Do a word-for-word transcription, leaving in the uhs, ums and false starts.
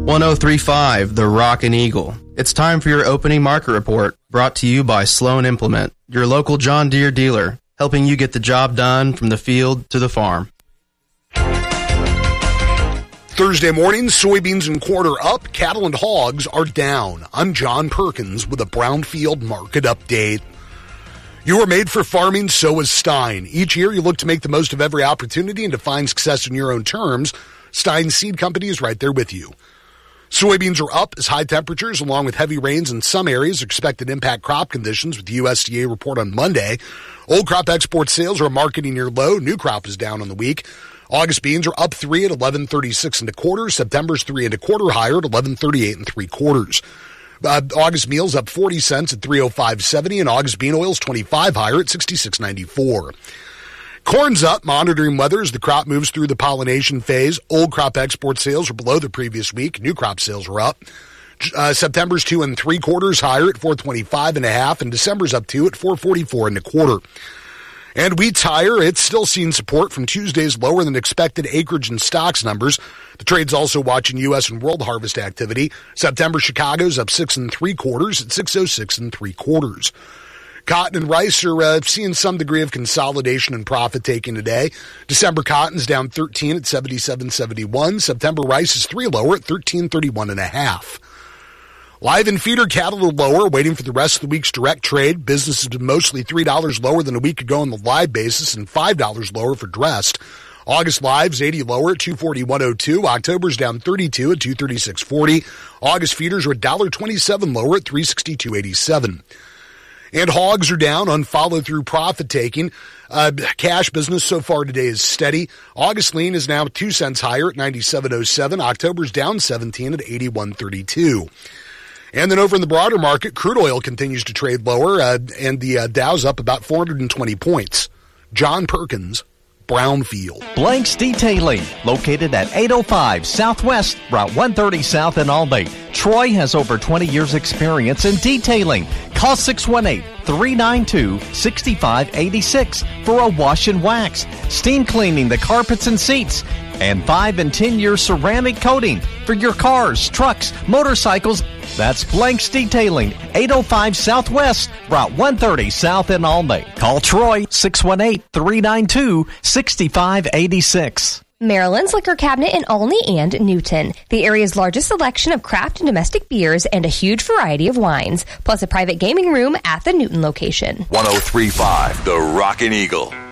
one oh three point five The Rockin' Eagle. It's time for your opening market report, brought to you by Sloan Implement, your local John Deere dealer, helping you get the job done from the field to the farm. Thursday morning, soybeans and quarter up, cattle and hogs are down. I'm John Perkins with a Brownfield market update. You are made for farming, so is Stein. Each year, you look to make the most of every opportunity and to find success in your own terms. Stein Seed Company is right there with you. Soybeans are up as high temperatures along with heavy rains in some areas are expected to impact crop conditions with the U S D A report on Monday. Old crop export sales are marketing near low. New crop is down on the week. August beans are up three at eleven thirty-six and a quarter. September's three and a quarter higher at eleven thirty-eight and three quarters. Uh, August meal's up forty cents at three oh five seventy, and August bean oil's twenty-five higher at sixty-six ninety-four. Corn's up, monitoring weather as the crop moves through the pollination phase. Old crop export sales are below the previous week. New crop sales are up. Uh, September's two and three quarters higher at four twenty-five and a half, and December's up two at four forty-four and a quarter. And wheat's higher. It's still seen support from Tuesday's lower than expected acreage and stocks numbers. The trade's also watching U S and world harvest activity. September Chicago's up six and three quarters at six oh six and three quarters. Cotton and rice are uh, seeing some degree of consolidation and profit taking today. December cotton's down thirteen at seventy-seven seventy-one. September rice is three lower at thirteen thirty-one and a half. Live and feeder cattle are lower, waiting for the rest of the week's direct trade. Business has been mostly three dollars lower than a week ago on the live basis and five dollars lower for dressed. August live's eighty lower at two forty-one oh two. October's down thirty-two at two thirty-six forty. August feeders are one dollar twenty-seven lower at three sixty-two eighty-seven. And hogs are down on follow-through profit-taking. Uh, cash business so far today is steady. August lean is now two cents higher at ninety-seven oh seven. October's down seventeen at eighty-one thirty-two. And then over in the broader market, crude oil continues to trade lower, uh, and the uh, Dow's up about four hundred twenty points. John Perkins, Brownfield. Blanks Detailing, located at eight oh five Southwest, Route one thirty South in Albany. Troy has over twenty years experience in detailing. Call six one eight, three nine two, six five eight six for a wash and wax, steam cleaning the carpets and seats, and five and ten year ceramic coating for your cars, trucks, motorcycles. That's Blanks Detailing, eight oh five Southwest, Route one thirty South in Albany. Call Troy, six one eight, three nine two, six five eight six. Maryland's Liquor Cabinet in Olney and Newton. The area's largest selection of craft and domestic beers and a huge variety of wines, plus a private gaming room at the Newton location. one oh three point five The Rockin' Eagle.